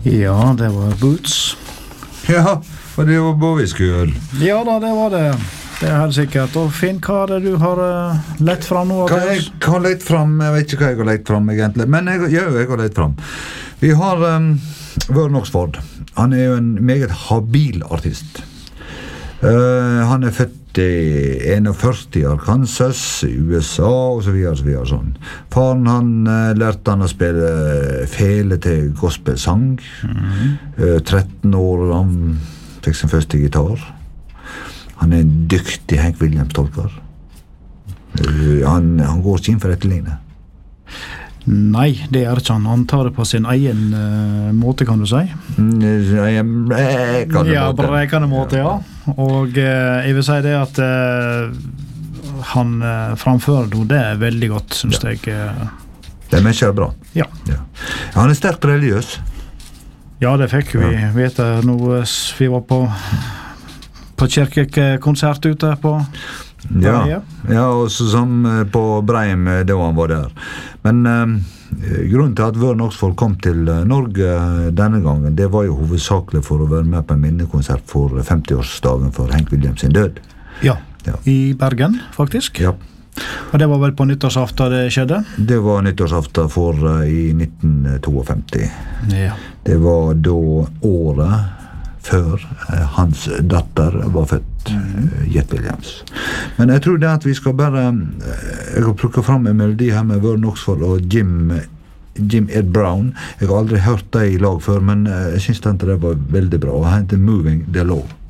Ja, det var Boots. Ja, og det var Bowie-skull. Ja da, det var det. Det helt sikkert. Og Finn, hva det du har lett fram nå? Hva jeg har lett fram? Jeg vet ikke hva jeg har lett fram egentlig, men jeg har lett fram. Vi har Vern Oxford. Han jo en meget habil artist. Han født i 41 i Arkansas, i USA, og så videre, sånn. Faren han lærte han å spille fele til gospelsang. 13 år, han fikk sin første gitar. Han en dyktig Hank Williams-tolker. Han går ikke inn for etterligne. Nei, det ikke han. Han tar det på sin egen måte, kan du si. Brekende måte, ja. Og jeg vil si det at han framfører det veldig godt, synes jeg. Det mye bra. Ja. Han sterkt religiøs. Ja, det fikk vi vite nå. Vi var på kirkekonsert ute på Ja, og så som på Breim da han var der. Men grunnen til at Vern Oxford kom til Norge denne gangen, det var jo hovedsakelig for å være med på en minnekonsert for 50-årsdagen for Hank Williams sin død. Ja, i Bergen faktisk. Ja. Og det var vel på nyttårsaften det skjedde? Det var nyttårsaften i 1952. Ja. Det var da året før hans datter var født, Jet Williams. Men jeg tror det at vi skal bare jeg har plukket fram en melodi her med Vern Oxford og Jim Ed Brown. Jeg har aldri hørt det i lag før, men jeg synes det var veldig bra. Han heter Moving the Law.